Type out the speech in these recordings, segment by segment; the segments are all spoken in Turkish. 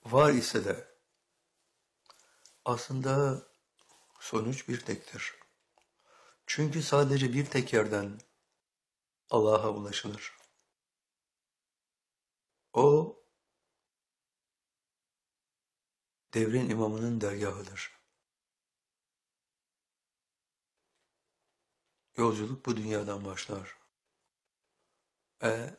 Var ise de aslında sonuç bir tektir. Çünkü sadece bir tek yerden Allah'a ulaşılır. O devrin imamının dergahıdır. Yolculuk bu dünyadan başlar. Ve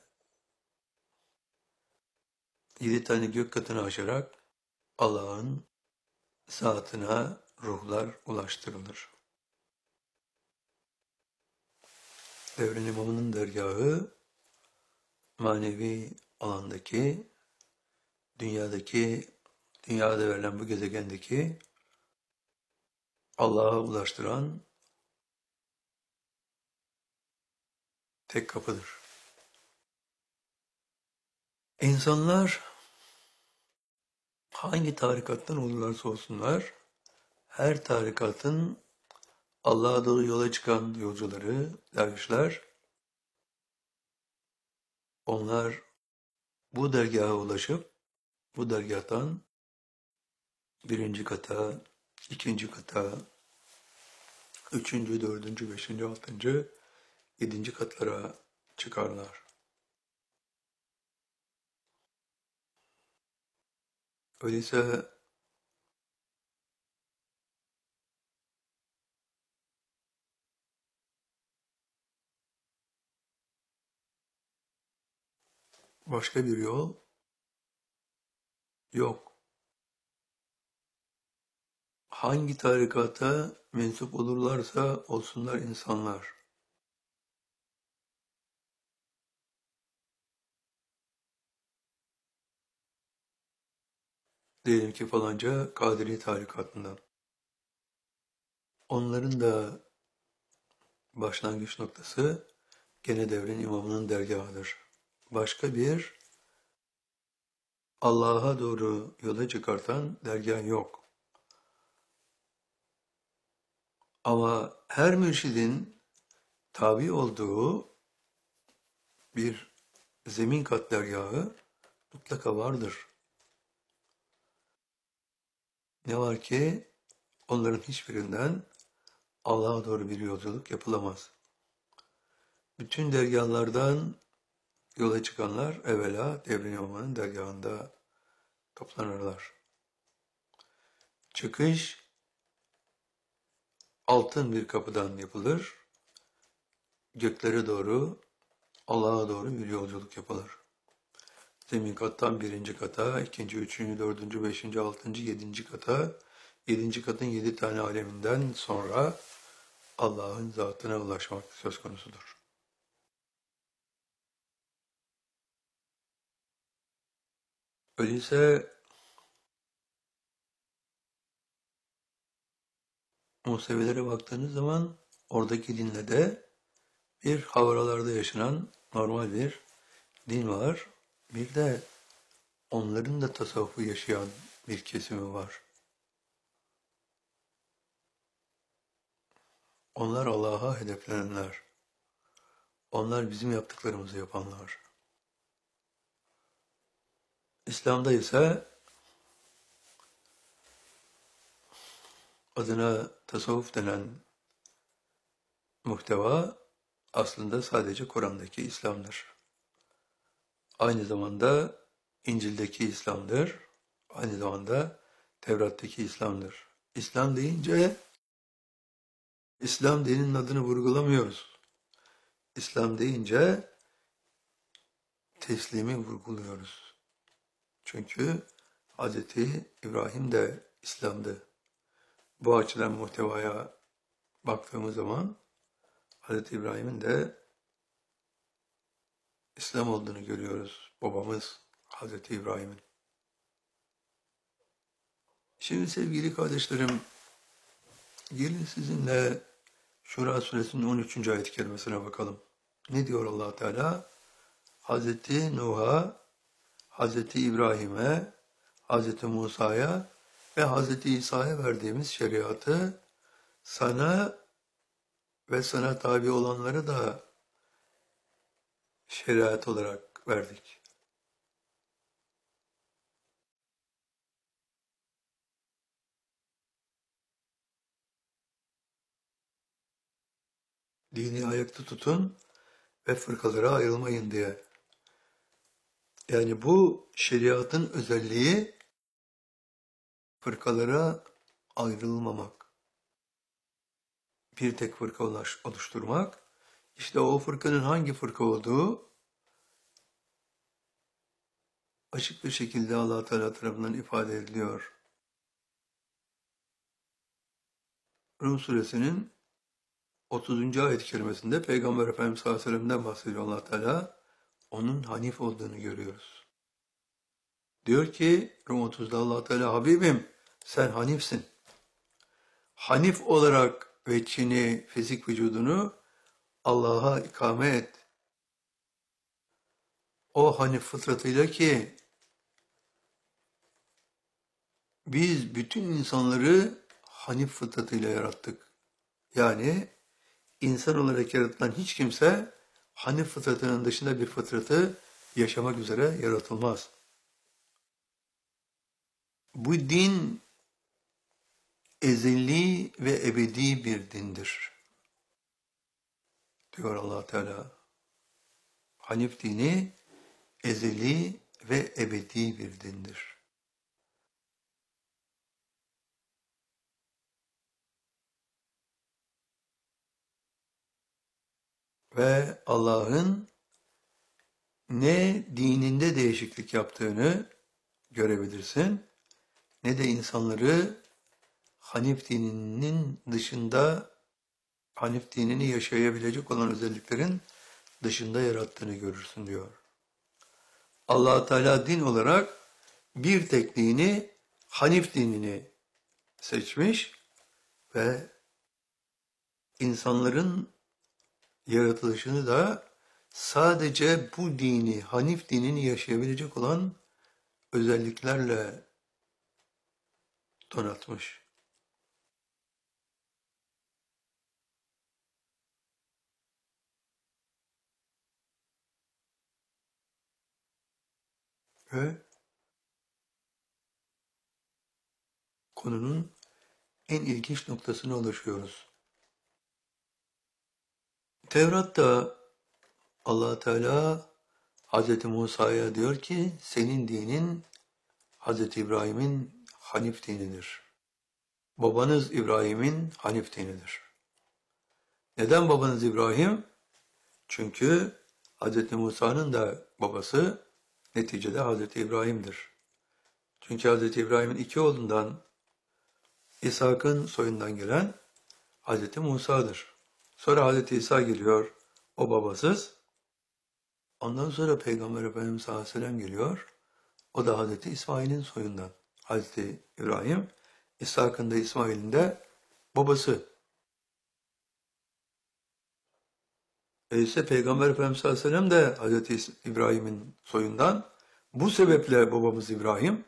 7 tane gök katını aşarak Allah'ın zatına ruhlar ulaştırılır. Devrin imamının dergahı manevi alandaki, dünyada verilen bu gezegendeki Allah'a ulaştıran tek kapıdır. İnsanlar hangi tarikattan olurlarsa olsunlar, her tarikatın Allah'a doğru yola çıkan yolcuları, dervişler, onlar bu dergaha ulaşıp, bu dergahtan birinci kata, ikinci kata, üçüncü, dördüncü, beşinci, altıncı, yedinci katlara çıkarlar. Öyleyse başka bir yol yok. Hangi tarikata mensup olurlarsa olsunlar insanlar. Diyelim ki falanca Kadiri tarikatından. Onların da başlangıç noktası gene devrin imamının dergahıdır. Başka bir Allah'a doğru yola çıkartan dergah yok. Ama her mürşidin tabi olduğu bir zemin kat dergahı mutlaka vardır. Ne var ki onların hiçbirinden Allah'a doğru bir yolculuk yapılamaz. Bütün dergahlardan yola çıkanlar evvela devrin imamının dergahında toplanırlar. Çıkış altın bir kapıdan yapılır. Göklere doğru, Allah'a doğru bir yolculuk yapılır. Zemin kattan birinci kata, ikinci, üçüncü, dördüncü, beşinci, altıncı, yedinci kata, yedinci katın 7 tane aleminden sonra Allah'ın zatına ulaşmak söz konusudur. Öyleyse Musevilere baktığınız zaman oradaki dinle de bir havralarda yaşanan normal bir din var. Bir de onların da tasavvufu yaşayan bir kesimi var. Onlar Allah'a hedeflenenler. Onlar bizim yaptıklarımızı yapanlar. İslam'da ise adına tasavvuf denen muhteva aslında sadece Kur'an'daki İslam'dır. Aynı zamanda İncil'deki İslam'dır. Aynı zamanda Tevrat'taki İslam'dır. İslam deyince İslam dininin adını vurgulamıyoruz. İslam deyince teslimi vurguluyoruz. Çünkü Hz. İbrahim de İslam'dı. Bu açıdan muhtevaya baktığımız zaman Hz. İbrahim'in de İslam olduğunu görüyoruz. Babamız Hz. İbrahim'in. Şimdi sevgili kardeşlerim, gelin sizinle Şura suresinin 13. ayet-i kerimesine bakalım. Ne diyor Allah Teala? Hz. Nuh'a, Hz. İbrahim'e, Hz. Musa'ya ve Hz. İsa'ya verdiğimiz şeriatı sana ve sana tabi olanları da şeriat olarak verdik. Dini ayakta tutun ve fırkalara ayrılmayın diye. Yani bu şeriatın özelliği fırkalara ayrılmamak. Bir tek fırka oluşturmak. İşte o fırkanın hangi fırka olduğu açık bir şekilde Allah Teala tarafından ifade ediliyor. Rum suresinin 30. ayet-i kerimesinde Peygamber Efendimiz sallallahu aleyhi ve sellem'den bahsediyor Allah Teala. Onun Hanif olduğunu görüyoruz. Diyor ki Rum 30'da Allah Teala, Habibim sen Hanifsin. Hanif olarak veçhini, fizik vücudunu Allah'a ikame et. O Hanif fıtratıyla ki biz bütün insanları Hanif fıtratıyla yarattık. Yani insan olarak yaratılan hiç kimse Hanif fıtratının dışında bir fıtratı yaşamak üzere yaratılmaz. Bu din ezeli ve ebedi bir dindir, diyor Allah Teala. Hanif dini ezeli ve ebedi bir dindir. Ve Allah'ın ne dininde değişiklik yaptığını görebilirsin, ne de insanları Hanif dininin dışında, Hanif dinini yaşayabilecek olan özelliklerin dışında yarattığını görürsün diyor. Allah Teala din olarak bir tek dini, Hanif dinini seçmiş ve insanların yaratılışını da sadece bu dini, Hanif dinini yaşayabilecek olan özelliklerle donatmış. Ve konunun en ilginç noktasına ulaşıyoruz. Tevrat'ta Allah Teala Hz. Musa'ya diyor ki senin dinin Hz. İbrahim'in Hanif dinidir. Babanız İbrahim'in Hanif dinidir. Neden babanız İbrahim? Çünkü Hz. Musa'nın da babası neticede Hz. İbrahim'dir. Çünkü Hz. İbrahim'in iki oğlundan İshak'ın soyundan gelen Hz. Musa'dır. Sonra Hz. İsa geliyor, o babasız. Ondan sonra Peygamber Efendimiz sallallahu aleyhi ve sellem geliyor, o da Hz. İsmail'in soyundan. Hz. İbrahim, İshak'ın da İsmail'in de babası. İşte Peygamber Efendimiz sallallahu aleyhi ve sellem de Hz. İbrahim'in soyundan. Bu sebeple babamız İbrahim,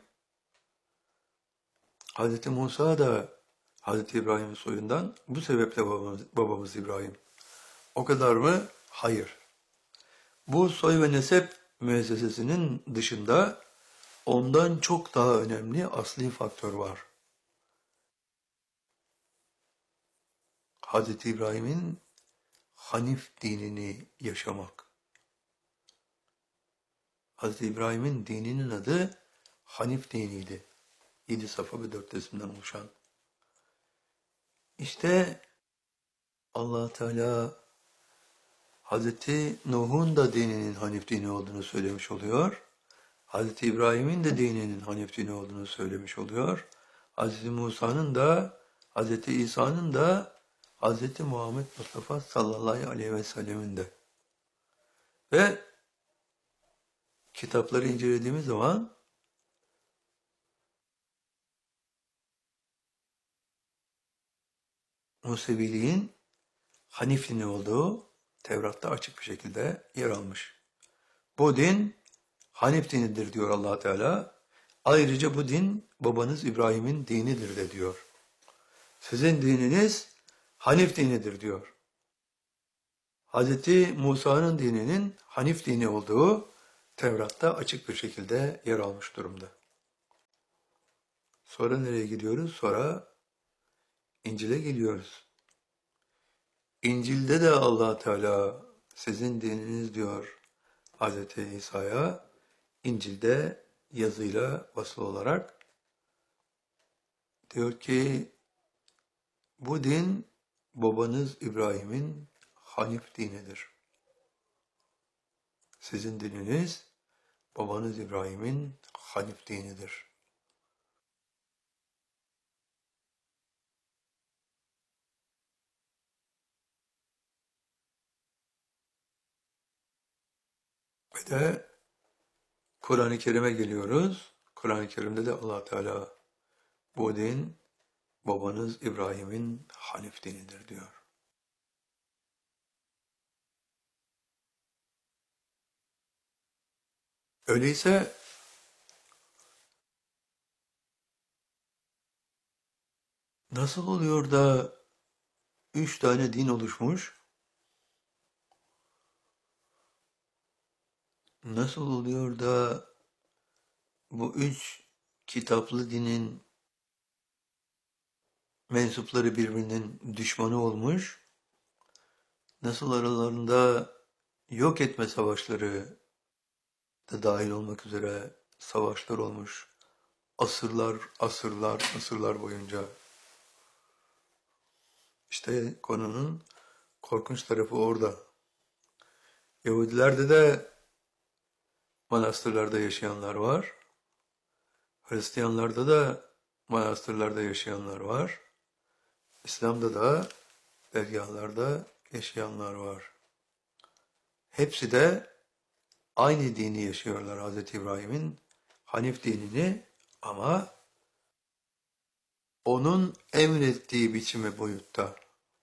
Hz. Musa da Hz. İbrahim'in soyundan. Bu sebeple babamız İbrahim. O kadar mı? Hayır. Bu soy ve nesep müessesesinin dışında ondan çok daha önemli asli faktör var. Hz. İbrahim'in Hanif dinini yaşamak. Hz. İbrahim'in dininin adı Hanif diniydi. 7 safa ve 4 resimden oluşan. İşte Allah Teala Hz. Nuh'un da dininin Hanif dini olduğunu söylemiş oluyor. Hz. İbrahim'in de dininin Hanif dini olduğunu söylemiş oluyor. Hz. Musa'nın da, Hz. İsa'nın da, Hz. Muhammed Mustafa sallallahu aleyhi ve sellemin de. Ve kitapları incelediğimiz zaman Museviliğin Hanif dini olduğu Tevrat'ta açık bir şekilde yer almış. Bu din Hanif dinidir diyor Allah Teala. Ayrıca bu din babanız İbrahim'in dinidir de diyor. Sizin dininiz Hanif dinidir diyor. Hz. Musa'nın dininin Hanif dini olduğu Tevrat'ta açık bir şekilde yer almış durumda. Sonra nereye gidiyoruz? Sonra İncil'e geliyoruz. İncil'de de Allah Teala sizin dininiz diyor Hz. İsa'ya. İncil'de yazıyla basılı olarak diyor ki bu din babanız İbrahim'in Hanif dinidir. Sizin dininiz babanız İbrahim'in Hanif dinidir. Ve de Kur'an-ı Kerim'e geliyoruz. Kur'an-ı Kerim'de de Allah Teala bu din babanız İbrahim'in Hanif dinidir diyor. Öyleyse nasıl oluyor da 3 tane din oluşmuş? Nasıl oluyor da bu 3 kitaplı dinin mensupları birbirinin düşmanı olmuş? Nasıl aralarında yok etme savaşları da dahil olmak üzere savaşlar olmuş? Asırlar, asırlar, asırlar boyunca. İşte konunun korkunç tarafı orada. Yahudilerde de manastırlarda yaşayanlar var. Hristiyanlarda da manastırlarda yaşayanlar var. İslam'da da dergahlarda yaşayanlar var. Hepsi de aynı dini yaşıyorlar, Hz. İbrahim'in Hanif dinini, ama onun emrettiği biçimi boyutta.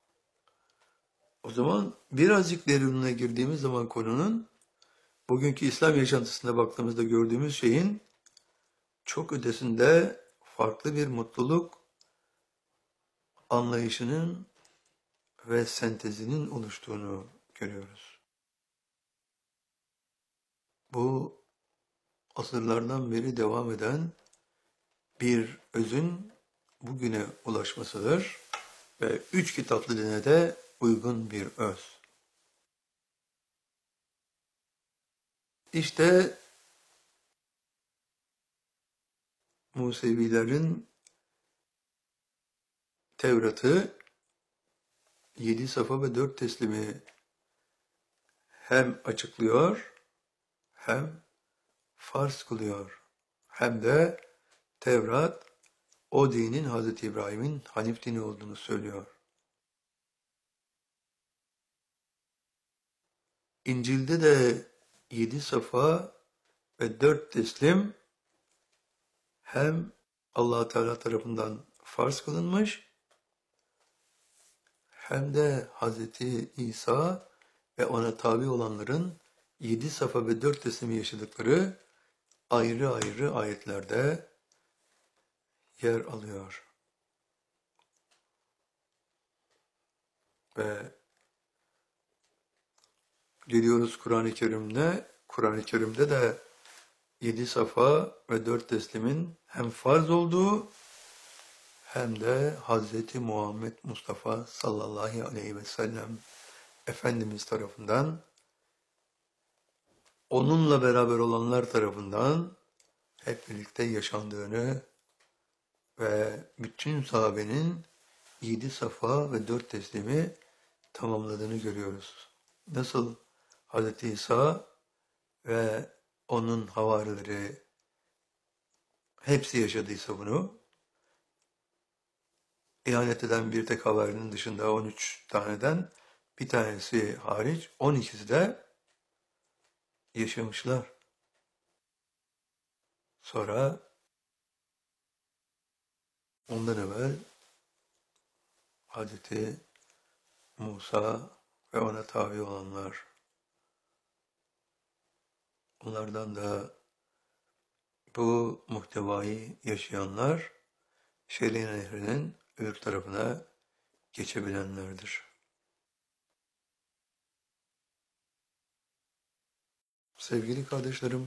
O zaman birazcık derinine girdiğimiz zaman konunun, bugünkü İslam yaşantısına baktığımızda gördüğümüz şeyin çok ötesinde farklı bir mutluluk anlayışının ve sentezinin oluştuğunu görüyoruz. Bu asırlardan beri devam eden bir özün bugüne ulaşmasıdır ve 3 kitaplı dine de uygun bir öz. İşte Musevilerin Tevrat'ı 7 safa ve 4 teslimi hem açıklıyor, hem farz kılıyor, hem de Tevrat o dinin Hz. İbrahim'in Hanif dini olduğunu söylüyor. İncil'de de 7 safa ve 4 teslim hem Allah Teala tarafından farz kılınmış, hem de Hz. İsa ve ona tabi olanların 7 safa ve 4 teslimi yaşadıkları ayrı ayrı ayetlerde yer alıyor. Ve geliyoruz Kur'an-ı Kerim'de. Kur'an-ı Kerim'de de 7 safa ve 4 teslimin hem farz olduğu hem de Hz. Muhammed Mustafa sallallahu aleyhi ve sellem Efendimiz tarafından, onunla beraber olanlar tarafından hep birlikte yaşandığını ve bütün sahabenin 7 safa ve 4 teslimi tamamladığını görüyoruz. Nasıl Hz. İsa ve onun havarileri hepsi yaşadıysa bunu, ihanet eden bir tek havarinin dışında 13 taneden bir tanesi hariç 12'si de yaşamışlar. Sonra ondan evvel Hazreti Musa ve ona tabi olanlar, onlardan da bu muhtevayı yaşayanlar Şer'i Nehri'nin öbür tarafına geçebilenlerdir. Sevgili kardeşlerim,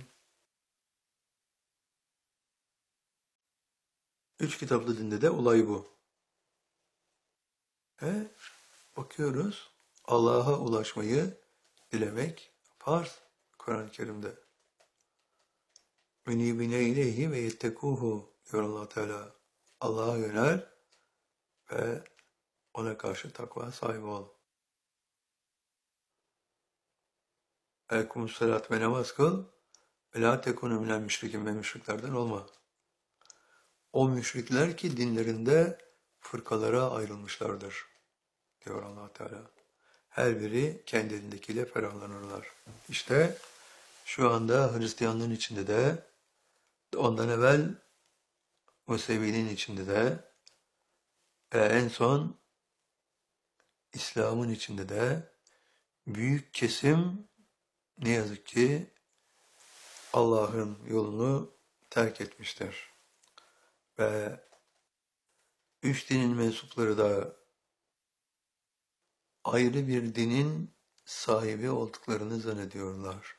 3 kitaplı dinde de olay bu. Ve bakıyoruz, Allah'a ulaşmayı dilemek farz Kur'an-ı Kerim'de. Münibine ileyhi ve yettekuhu diyor Allah Teala. Allah'a yönel ve ona karşı takva sahibi ol. Elkumussalat ve namaz kıl ve la tekunu minel müşrikin ve müşriklerden olma. O müşrikler ki dinlerinde fırkalara ayrılmışlardır diyor Allah Teala. Her biri kendi elindekiyle ferahlanırlar. İşte şu anda Hristiyanlığın içinde de, ondan evvel Musevi'nin içinde de, en son İslam'ın içinde de büyük kesim ne yazık ki Allah'ın yolunu terk etmiştir. Ve üç dinin mensupları da ayrı bir dinin sahibi olduklarını zannediyorlar.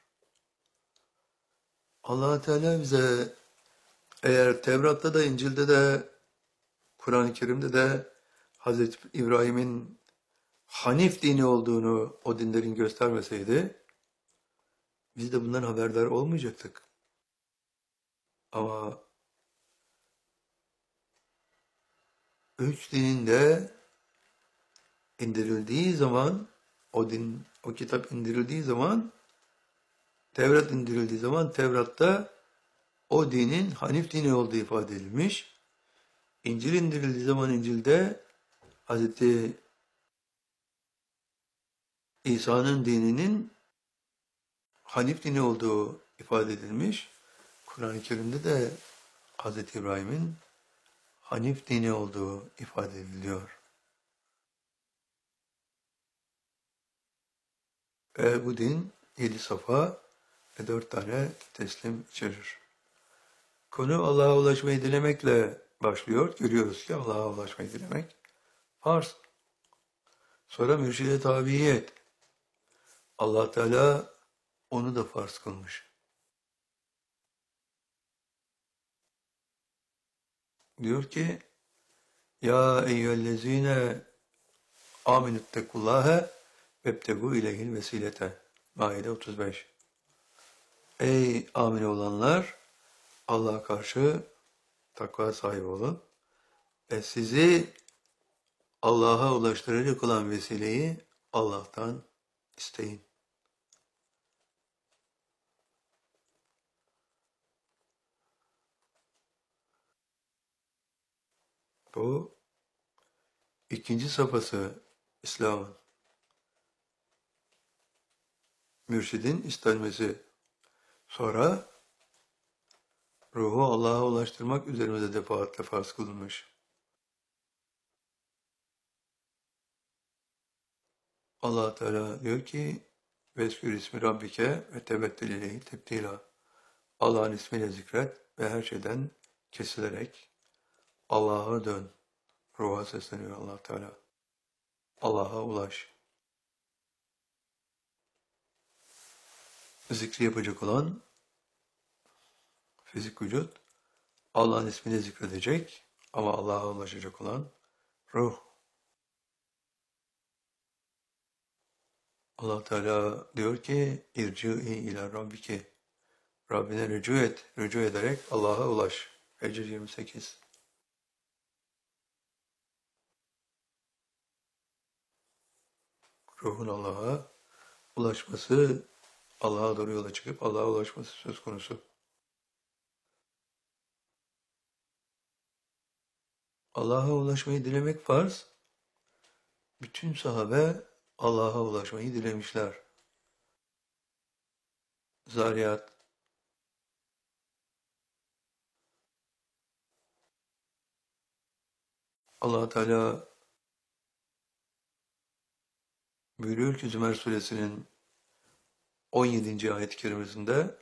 Allah Teala bize eğer Tevrat'ta da İncil'de de Kur'an-ı Kerim'de de Hazreti İbrahim'in Hanif dini olduğunu o dinlerin göstermeseydi biz de bundan haberdar olmayacaktık. Ama üç dinin de indirildiği zaman o kitap indirildiği zaman Tevrat indirildiği zaman Tevrat'ta o dinin Hanif dini olduğu ifade edilmiş. İncil indirildiği zaman İncil'de Hz. İsa'nın dininin Hanif dini olduğu ifade edilmiş. Kur'an-ı Kerim'de de Hz. İbrahim'in Hanif dini olduğu ifade ediliyor. Ve bu din 7 safa ve 4 tane teslim içerir. Konu Allah'a ulaşmayı dilemekle başlıyor. Görüyoruz ki Allah'a ulaşmayı dilemek farz. Sonra mürşide tabiyet. Allah Teala onu da farz kılmış. Diyor ki ya eyyühellezine aminüttekullâhe vebtegu ileyhil vesilete. Maide 35. Ey amin olanlar Allah'a karşı takva sahibi olun ve sizi Allah'a ulaştıracak olan vesileyi Allah'tan isteyin. Bu ikinci safhası İslam'ın. Mürşidin istenmesi. Sonra ruhu Allah'a ulaştırmak üzerimize defaatle farz kılınmış. Allah Teala diyor ki Veskür ismi Rabbike ve tebettül ileyhi tebdila. Allah'ın ismiyle zikret ve her şeyden kesilerek Allah'a dön. Ruha sesleniyor Allah Teala. Allah'a ulaş. Zikri yapacak olan fizik vücut Allah'ın ismini zikredecek ama Allah'a ulaşacak olan ruh. Allah Teala diyor ki irci'i ila rabbiki. Rabbine rücu et. Rücu ederek Allah'a ulaş. Fecr 28. Ruhun Allah'a ulaşması, Allah'a doğru yola çıkıp Allah'a ulaşması söz konusu. Allah'a ulaşmayı dilemek farz. Bütün sahabe Allah'a ulaşmayı dilemişler. Zariyat. Allah Teala buyuruyor ki Zümer suresinin 17. ayet-i kerimesinde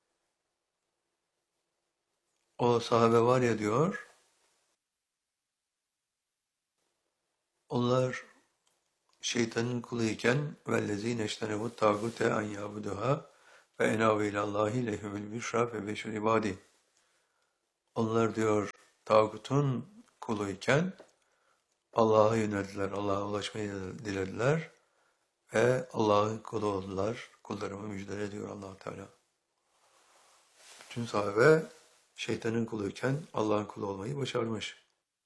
o sahabe var ya diyor, onlar şeytanın kuluyken vellezine iştenebu tağute an yabuduha ve enavu ilallahi lehumul büşra ve beşir ibadi. Onlar diyor tağutun kuluyken Allah'a yöneldiler, Allah'a ulaşmayı dilediler ve Allah'ın kulu oldular. Kullarımı müjdele diyor Allah Teala. Bütün sahabe şeytanın kuluyken Allah'ın kulu olmayı başarmış.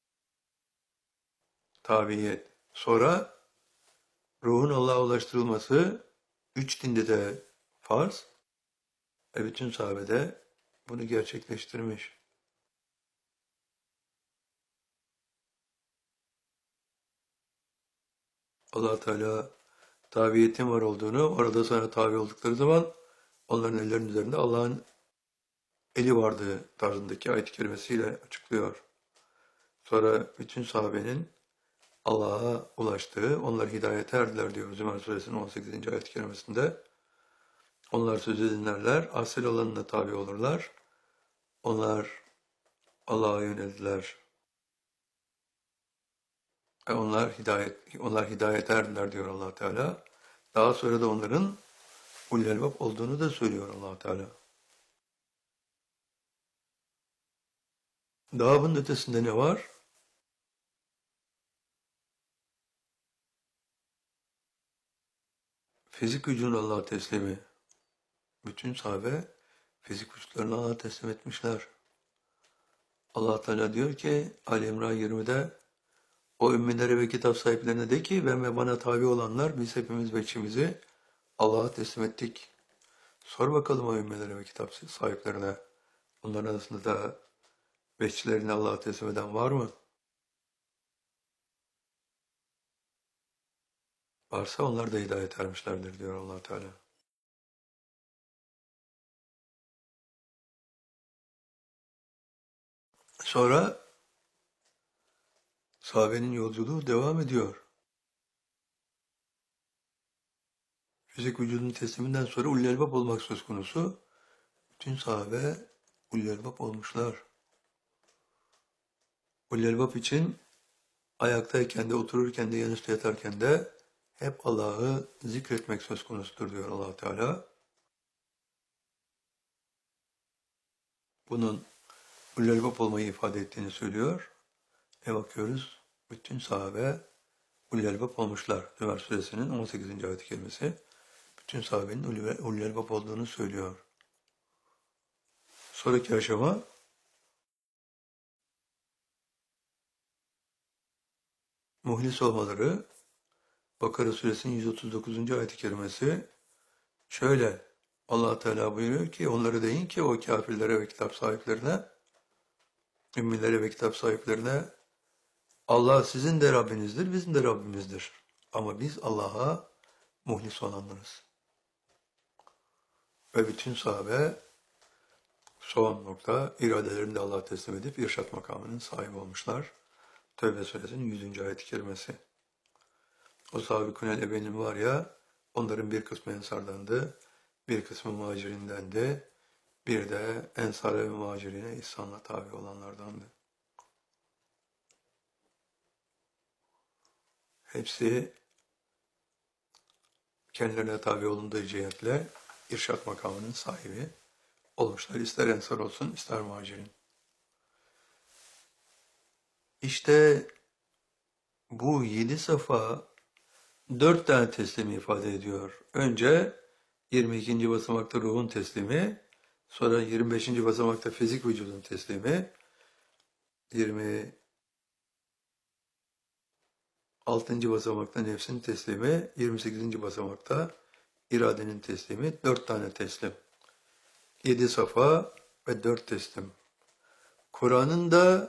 Tabiyet. Sonra ruhun Allah'a ulaştırılması 3 dinde de farz ve bütün sahabe de bunu gerçekleştirmiş. Allah Teala tabiyetin var olduğunu, orada sana tabi oldukları zaman onların ellerinin üzerinde Allah'ın eli vardığı tarzındaki ayet-i kerimesiyle açıklıyor. Sonra bütün sahabenin Allah'a ulaştığı, onlar hidayete erdiler diyor Zümer Suresinin 18. ayet-i kerimesinde. Onlar sözü dinlerler, asıl olanına tabi olurlar. Onlar Allah'a yöneldiler. Onlar hidayete erdiler diyor Allah Teala. Daha sonra da onların ulul elbab olduğunu da söylüyor Allah Teala. Daha bunun ötesinde ne var? Fizik vücudunu Allah'a teslimi. Bütün sahabe fizik vücutlarını Allah'a teslim etmişler. Allah Teala diyor ki Ali İmran 20'de o ümminlere ve kitap sahiplerine de ki ben ve bana tabi olanlar biz hepimiz bekçimizi Allah'a teslim ettik. Sor bakalım o ümminlere ve kitap sahiplerine. Onların arasında da bekçilerini Allah'a teslim eden var mı? Varsa onlar da hidayet ermişlerdir diyor Allah Teala. Sonra sahabenin yolculuğu devam ediyor. Fizik vücudun tesliminden sonra ulul elbab olmak söz konusu. Bütün sahabe ulul elbab olmuşlar. Ulul elbab için ayaktayken de otururken de yanüstü yatarken de hep Allah'ı zikretmek söz konusudur diyor Allah Teala. Bunun ulul elbab olmayı ifade ettiğini söylüyor. Bakıyoruz bütün sahabe ulul elbab olmuşlar. Zümer Suresinin 18. ayet-i kerimesi. Bütün sahabenin ulul elbab olduğunu söylüyor. Sonraki aşama muhlis olmaları. Bakara Suresinin 139. ayet-i kerimesi şöyle Allah Teala buyuruyor ki onları deyin ki o kafirlere ve kitap sahiplerine, ümmilere ve kitap sahiplerine Allah sizin de Rabbinizdir, bizim de Rabbimizdir. Ama biz Allah'a muhlis olanlarız. Ve bütün sahabe son nokta iradelerini de Allah'a teslim edip irşat makamının sahibi olmuşlar. Tevbe Suresinin 100. ayet-i kerimesi. O Sabiqun el-Evelin var ya, onların bir kısmı Ensardandı, bir kısmı Muhacirindendi, bir de Ensar ve Muhacirine ihsanla tabi olanlardandı. Hepsi kendilerine tabi olunduğu cihetle irşat makamının sahibi olmuşlar. İster Ensar olsun, ister Muhacirin. İşte bu 7 safa 4 tane teslimi ifade ediyor. Önce 22. basamakta ruhun teslimi, sonra 25. basamakta fizik vücudun teslimi, 26. basamakta nefsin teslimi, 28. basamakta iradenin teslimi, 4 tane teslim. 7 safa ve 4 teslim. Kur'an'ın da,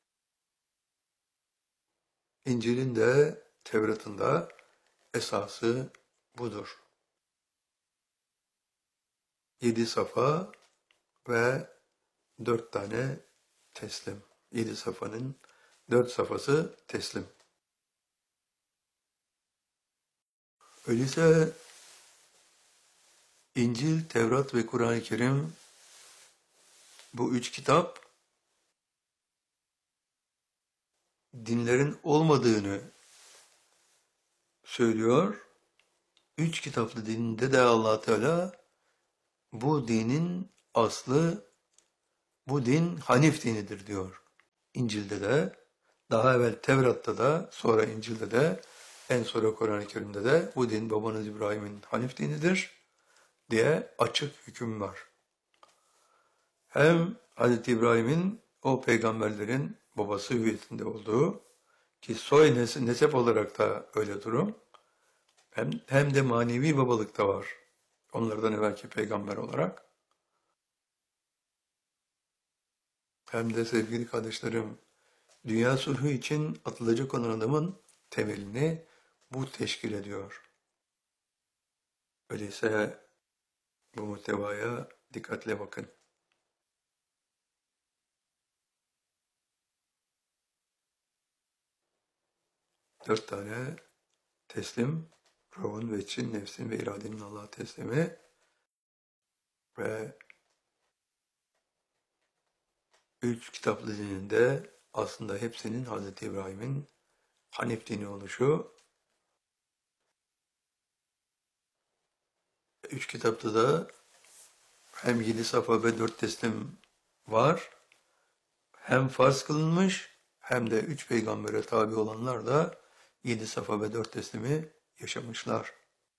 İncil'in de, Tevrat'ın da esası budur. 7 safa ve 4 tane teslim. 7 safanın 4 safası teslim. Öyleyse İncil, Tevrat ve Kur'an-ı Kerim bu 3 kitap dinlerin olmadığını söylüyor. 3 kitaplı dininde de Allah Teala bu dinin aslı, bu din Hanif dinidir diyor. İncil'de de, daha evvel Tevrat'ta da, sonra İncil'de de En sonra Kur'an-ı Kerim'de de bu din babanız İbrahim'in Hanif dinidir diye açık hüküm var. Hem Hz. İbrahim'in o peygamberlerin babası hüviyetinde olduğu ki soy nesep olarak da öyle durum. Hem de manevi babalık da var. Onlardan evvelki peygamber olarak. Hem de sevgili kardeşlerim, dünya sulhu için atılacak olan adımın temelini bu teşkil ediyor. Öyleyse bu muhtevaya dikkatle bakın. 4 tane teslim, ruhun ve için, nefsin ve iradenin Allah'a teslimi ve 3 kitaplı dininde aslında hepsinin Hz. İbrahim'in Hanif dini oluşu. 3 kitapta da hem 7 safa ve 4 teslim var. Hem farz kılınmış hem de 3 peygambere tabi olanlar da 7 safa ve 4 teslimi yaşamışlar.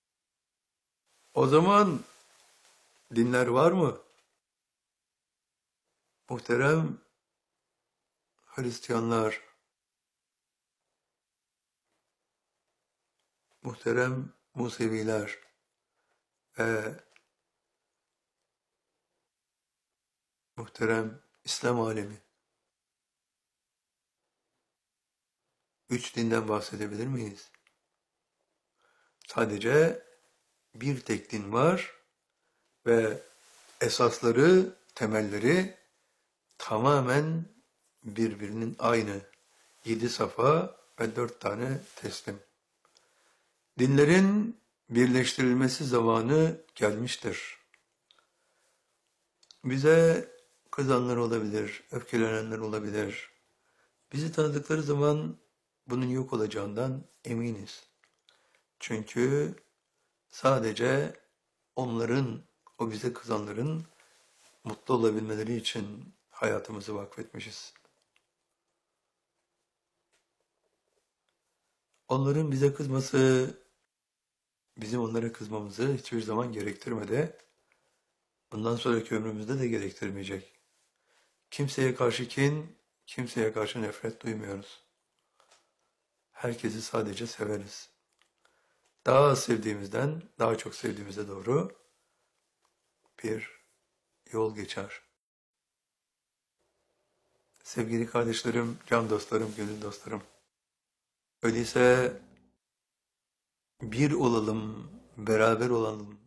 O zaman dinler var mı? Muhterem Hristiyanlar, muhterem Museviler ve muhterem İslam alemi. 3 dinden bahsedebilir miyiz? Sadece bir tek din var ve esasları, temelleri tamamen birbirinin aynı. 7 safa ve 4 tane teslim. Dinlerin birleştirilmesi zamanı gelmiştir. Bize kızanlar olabilir, öfkelenenler olabilir. Bizi tanıdıkları zaman bunun yok olacağından eminiz. Çünkü sadece onların, o bize kızanların mutlu olabilmeleri için hayatımızı vakfetmişiz. Onların bize kızması, bizim onlara kızmamızı hiçbir zaman gerektirmedi. Bundan sonraki ömrümüzde de gerektirmeyecek. Kimseye karşı kin, kimseye karşı nefret duymuyoruz. Herkesi sadece severiz. Daha az sevdiğimizden daha çok sevdiğimize doğru bir yol geçer. Sevgili kardeşlerim, can dostlarım, gönül dostlarım. Öyleyse bir olalım, beraber olalım.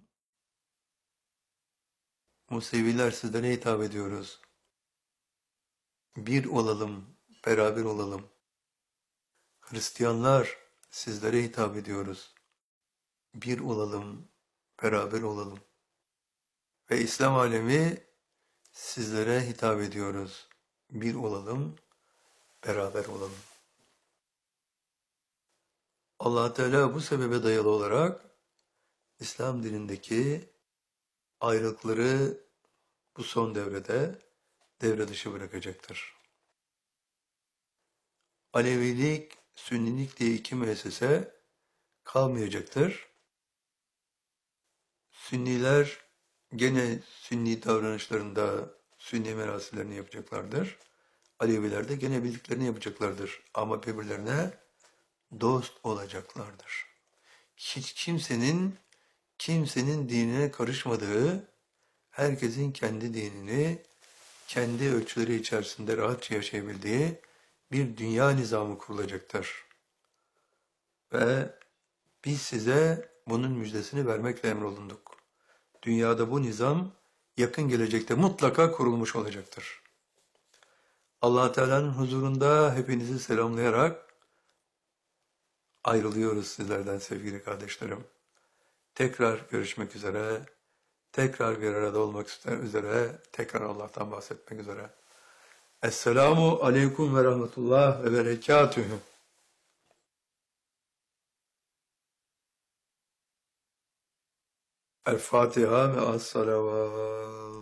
Museviler sizlere hitap ediyoruz. Bir olalım, beraber olalım. Hristiyanlar sizlere hitap ediyoruz. Bir olalım, beraber olalım. Ve İslam alemi sizlere hitap ediyoruz. Bir olalım, beraber olalım. Allah Teala bu sebebe dayalı olarak İslam dinindeki ayrılıkları bu son devrede devre dışı bırakacaktır. Alevilik, Sünnilik diye iki müessese kalmayacaktır. Sünniler gene Sünni davranışlarında Sünni merasimlerini yapacaklardır. Aleviler de gene bildiklerini yapacaklardır. Ama birbirlerine dost olacaklardır. Hiç kimsenin dinine karışmadığı, herkesin kendi dinini kendi ölçüleri içerisinde rahatça yaşayabildiği bir dünya nizamı kurulacaktır. Ve biz size bunun müjdesini vermekle emrolunduk. Dünyada bu nizam yakın gelecekte mutlaka kurulmuş olacaktır. Allah Teala'nın huzurunda hepinizi selamlayarak ayrılıyoruz sizlerden sevgili kardeşlerim. Tekrar görüşmek üzere, tekrar bir arada olmak üzere, tekrar Allah'tan bahsetmek üzere. Esselamu aleyküm ve rahmetullah ve berekatühü. El Fatiha ve as-salavat.